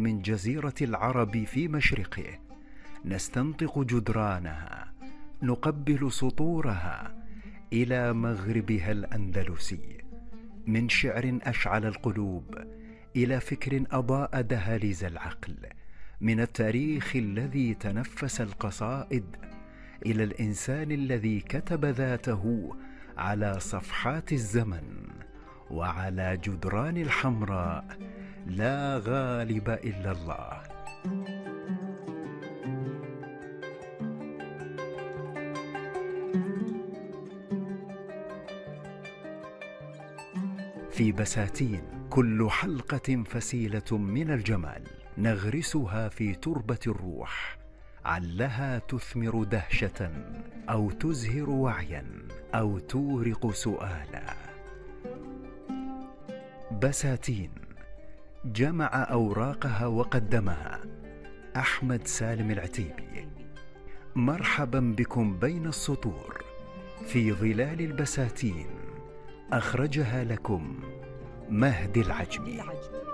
من جزيرة العرب في مشرقه، نستنطق جدرانها، نقبل سطورها إلى مغربها الأندلسي. من شعر أشعل القلوب إلى فكر أضاء دهاليز العقل، من التاريخ الذي تنفس القصائد إلى الإنسان الذي كتب ذاته على صفحات الزمن وعلى جدران الحمراء. لا غالب إلا الله. في بساتين كل حلقة فسيلة من الجمال، نغرسها في تربة الروح، علها تثمر دهشة أو تزهر وعيا أو تورق سؤالا. بساتين جمع أوراقها وقدمها أحمد سالم العتيبي. مرحبا بكم بين السطور في ظلال البساتين. أخرجها لكم مهدي العجمي.